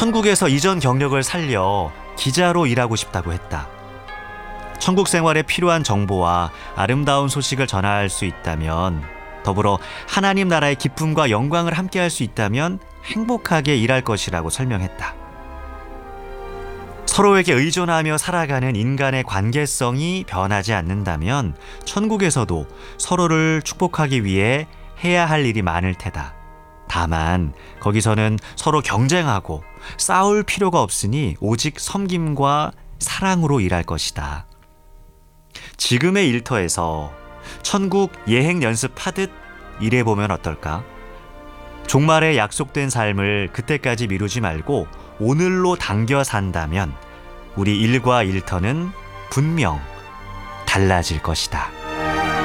천국에서 이전 경력을 살려 기자로 일하고 싶다고 했다. 천국 생활에 필요한 정보와 아름다운 소식을 전할 수 있다면, 더불어 하나님 나라의 기쁨과 영광을 함께할 수 있다면 행복하게 일할 것이라고 설명했다. 서로에게 의존하며 살아가는 인간의 관계성이 변하지 않는다면 천국에서도 서로를 축복하기 위해 해야 할 일이 많을 테다. 다만 거기서는 서로 경쟁하고 싸울 필요가 없으니 오직 섬김과 사랑으로 일할 것이다. 지금의 일터에서 천국 예행 연습하듯 일해보면 어떨까? 종말에 약속된 삶을 그때까지 미루지 말고 오늘로 당겨 산다면 우리 일과 일터는 분명 달라질 것이다.